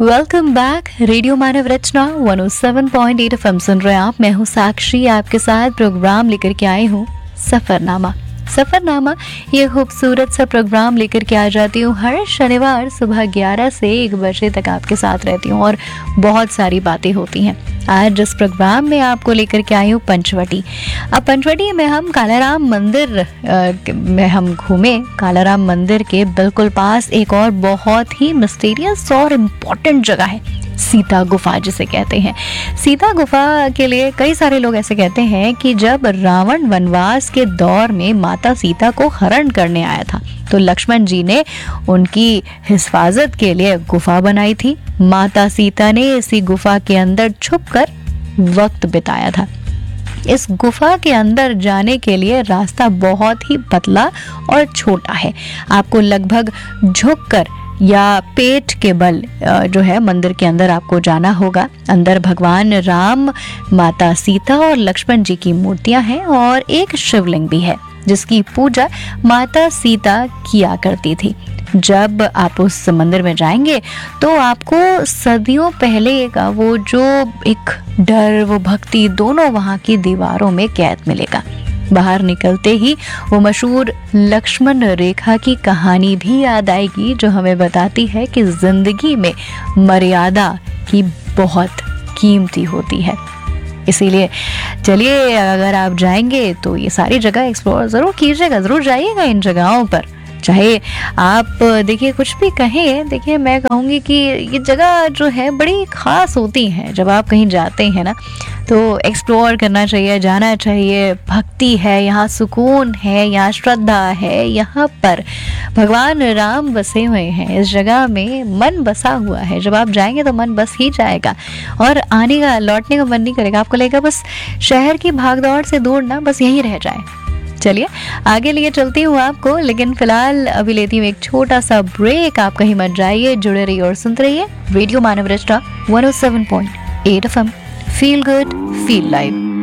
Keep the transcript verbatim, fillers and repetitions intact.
Welcome back. Radio मानव रचना one O seven point eight F M सुन रहे हैं आप। मैं हूँ साक्षी, आपके साथ प्रोग्राम लेकर के आई हूँ सफरनामा। सफरनामा ये खूबसूरत सा प्रोग्राम लेकर के आ जाती हूँ हर शनिवार सुबह ग्यारह से एक बजे तक आपके साथ रहती हूँ और बहुत सारी बातें होती हैं। आज जिस प्रोग्राम में आपको लेकर के आई हूँ पंचवटी। अब पंचवटी में हम कालाराम मंदिर आ, में हम घूमे। कालाराम मंदिर के बिल्कुल पास एक और बहुत ही मिस्टीरियस और इम्पोर्टेंट जगह है, सीता गुफा जिसे कहते हैं। सीता गुफा के लिए कई सारे लोग ऐसे कहते हैं कि जब रावण वनवास के दौर में माता सीता को हरण करने आया था तो लक्ष्मण जी ने उनकी हिफाजत के लिए गुफा बनाई थी। माता सीता ने इसी गुफा के अंदर छुपकर वक्त बिताया था। इस गुफा के अंदर जाने के लिए रास्ता बहुत ही पतला और छोटा है। आपको लगभग झुककर या पेट के बल जो है मंदिर के अंदर आपको जाना होगा। अंदर भगवान राम, माता सीता और लक्ष्मण जी की मूर्तियां हैं और एक शिवलिंग भी है जिसकी पूजा माता सीता किया करती थी। जब आप उस मंदिर में जाएंगे तो आपको सदियों पहले का वो जो एक डर, वो भक्ति दोनों वहाँ की दीवारों में कैद मिलेगा। बाहर निकलते ही वो मशहूर लक्ष्मण रेखा की कहानी भी याद आएगी जो हमें बताती है कि जिंदगी में मर्यादा की बहुत कीमती होती है। इसीलिए चलिए, अगर आप जाएंगे तो ये सारी जगह एक्सप्लोर ज़रूर कीजिएगा, ज़रूर जाइएगा इन जगहों पर। चाहे आप देखिए कुछ भी कहें, देखिए मैं कहूँगी कि ये जगह जो है बड़ी ख़ास होती हैं। जब आप कहीं जाते हैं ना तो एक्सप्लोर करना चाहिए, जाना चाहिए। भक्ति है यहाँ, सुकून है यहाँ, श्रद्धा है यहाँ पर। भगवान राम बसे हुए हैं इस जगह में, मन बसा हुआ है। जब आप जाएंगे तो मन बस ही जाएगा और आने का, लौटने का मन नहीं करेगा। आपको लगेगा बस शहर की भागदौड़ से दूर ना बस यहीं रह जाए। चलिए आगे लिए चलती हूँ आपको, लेकिन फिलहाल अभी लेती हूँ एक छोटा सा ब्रेक। आप कहीं मत जाइए, जुड़े रहिए और सुनते रहिए रेडियो मानव रचना one O seven point eight F M. Feel good, feel live.